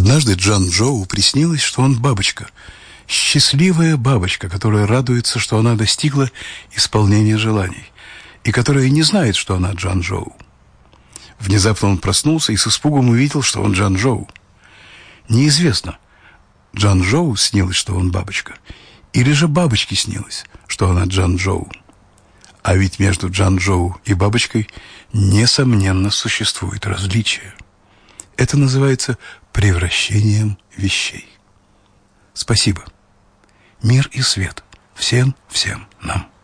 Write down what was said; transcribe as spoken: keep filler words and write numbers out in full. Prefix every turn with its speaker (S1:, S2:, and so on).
S1: Однажды Джан Чжоу приснилось, что он бабочка. Счастливая бабочка, которая радуется, что она достигла исполнения желаний, и которая не знает, что она Джан Чжоу. Внезапно он проснулся и с испугом увидел, что он Джан Чжоу. Неизвестно, Джан Чжоу снилось, что он бабочка, или же бабочке снилось, что она Джан Чжоу. А ведь между Джан Чжоу и бабочкой, несомненно, существует различие. Это называется превращением вещей. Спасибо. Мир и свет всем, всем нам.